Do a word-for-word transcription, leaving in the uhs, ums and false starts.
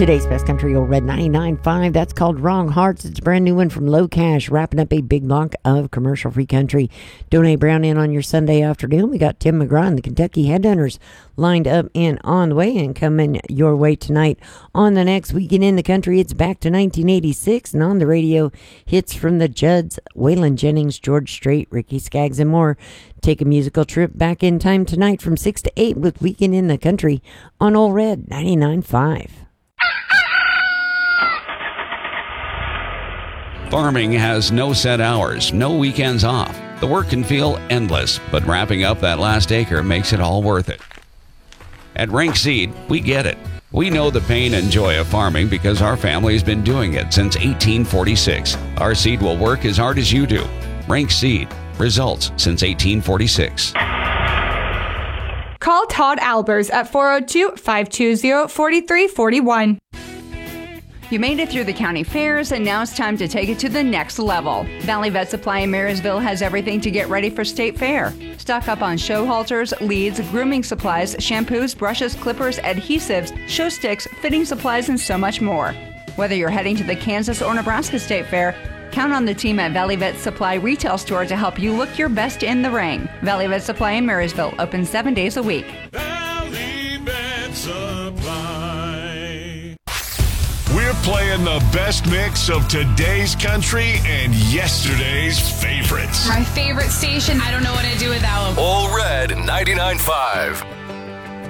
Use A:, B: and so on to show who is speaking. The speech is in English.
A: Today's best country, Old Red ninety-nine point five. That's called Wrong Hearts. It's a brand new one from Low Cash, wrapping up a big block of commercial-free country. Donate Brown in on your Sunday afternoon. We got Tim McGraw and the Kentucky Headhunters lined up and on the way and coming your way tonight. On the next Weekend in the Country, it's back to nineteen eighty-six, and on the radio, hits from the Judds, Waylon Jennings, George Strait, Ricky Skaggs, and more. Take a musical trip back in time tonight from six to eight with Weekend in the Country on Old Red ninety-nine point five.
B: Farming has no set hours, no weekends off. The work can feel endless, but wrapping up that last acre makes it all worth it. At Rank Seed, we get it. We know the pain and joy of farming because our family has been doing it since eighteen forty-six. Our seed will work as hard as you do. Rank Seed. Results since eighteen forty-six.
C: Call Todd Albers at four oh two, five two zero, four three four one.
D: You made it through the county fairs, and now it's time to take it to the next level. Valley Vet Supply in Marysville has everything to get ready for State Fair. Stock up on show halters, leads, grooming supplies, shampoos, brushes, clippers, adhesives, show sticks, fitting supplies, and so much more. Whether you're heading to the Kansas or Nebraska State Fair, count on the team at Valley Vet Supply Retail Store to help you look your best in the ring. Valley Vet Supply in Marysville, open seven days a week.
E: Valley Vet Supply. We're playing the best mix of today's country and yesterday's favorites.
F: My favorite station. I don't know what I'd do without them.
E: Old Red ninety-nine point five.